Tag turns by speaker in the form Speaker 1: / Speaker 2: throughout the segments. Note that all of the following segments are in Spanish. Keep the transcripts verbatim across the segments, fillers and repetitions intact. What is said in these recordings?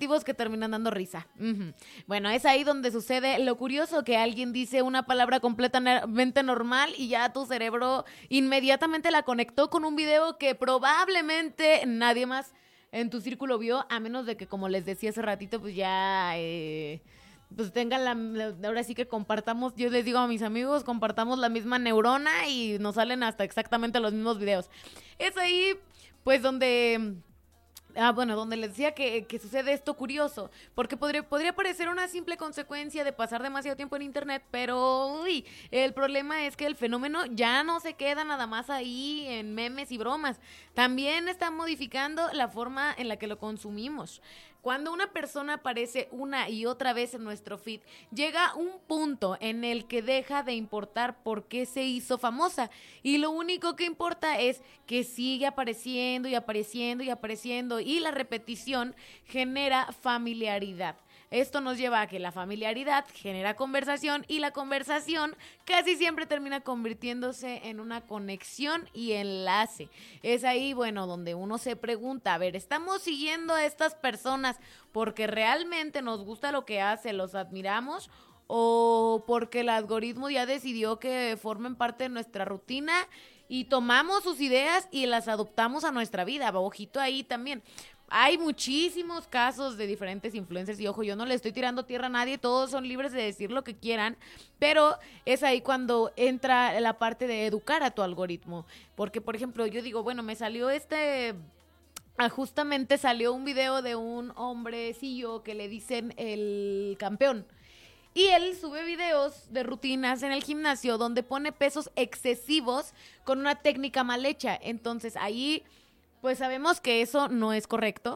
Speaker 1: repetitivos que terminan dando risa. Uh-huh. Bueno, es ahí donde sucede lo curioso, que alguien dice una palabra completamente normal y ya tu cerebro inmediatamente la conectó con un video que probablemente nadie más en tu círculo vio, a menos de que, como les decía hace ratito, pues ya... Eh, pues tengan la, la, ahora sí que compartamos, yo les digo a mis amigos, compartamos la misma neurona y nos salen hasta exactamente los mismos videos. Es ahí, pues, donde... Ah, bueno, donde les decía que, que sucede esto curioso, porque podría, podría parecer una simple consecuencia de pasar demasiado tiempo en internet, pero uy, el problema es que el fenómeno ya no se queda nada más ahí en memes y bromas, también está modificando la forma en la que lo consumimos. Cuando una persona aparece una y otra vez en nuestro feed, llega un punto en el que deja de importar por qué se hizo famosa y lo único que importa es que sigue apareciendo y apareciendo y apareciendo y la repetición genera familiaridad. Esto nos lleva a que la familiaridad genera conversación y la conversación casi siempre termina convirtiéndose en una conexión y enlace. Es ahí, bueno, donde uno se pregunta, a ver, ¿estamos siguiendo a estas personas porque realmente nos gusta lo que hacen, los admiramos? ¿O porque el algoritmo ya decidió que formen parte de nuestra rutina y tomamos sus ideas y las adoptamos a nuestra vida? Ojito ahí también. Hay muchísimos casos de diferentes influencers y ojo, yo no le estoy tirando tierra a nadie, todos son libres de decir lo que quieran, pero es ahí cuando entra la parte de educar a tu algoritmo, porque por ejemplo yo digo, bueno, me salió este... Ah, justamente salió un video de un hombrecillo que le dicen el campeón. Y él sube videos de rutinas en el gimnasio donde pone pesos excesivos con una técnica mal hecha. Entonces ahí pues sabemos que eso no es correcto.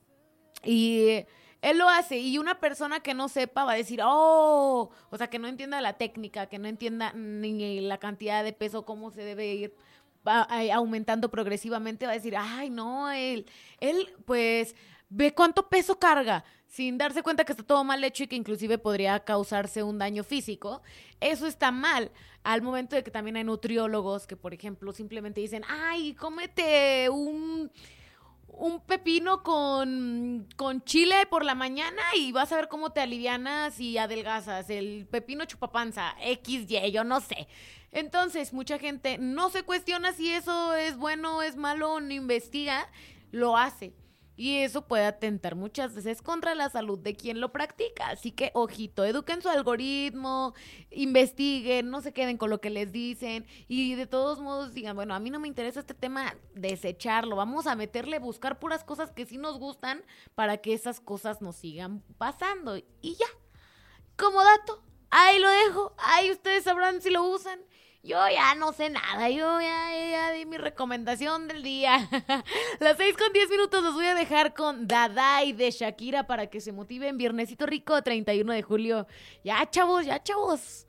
Speaker 1: Y él lo hace y una persona que no sepa va a decir, oh, o sea, que no entienda la técnica, que no entienda ni la cantidad de peso, cómo se debe ir aumentando progresivamente, va a decir, ay, no, él, él, pues, ve cuánto peso carga, sin darse cuenta que está todo mal hecho y que inclusive podría causarse un daño físico. Eso está mal, al momento de que también hay nutriólogos que, por ejemplo, simplemente dicen, ay, cómete un... un pepino con, con chile por la mañana y vas a ver cómo te alivianas y adelgazas. El pepino chupapanza, equis ye, yo no sé. Entonces, mucha gente no se cuestiona si eso es bueno o es malo, no investiga, lo hace. Y eso puede atentar muchas veces contra la salud de quien lo practica. Así que, ojito, eduquen su algoritmo, investiguen, no se queden con lo que les dicen. Y de todos modos digan, bueno, a mí no me interesa este tema, desecharlo. Vamos a meterle, buscar puras cosas que sí nos gustan para que esas cosas nos sigan pasando. Y ya, como dato, ahí lo dejo. Ahí ustedes sabrán si lo usan. Yo ya no sé nada, yo ya, ya di mi recomendación del día. Las seis con diez minutos los voy a dejar con Dadai de Shakira para que se motiven. Viernesito rico, treinta y uno de julio. Ya, chavos, ya, chavos.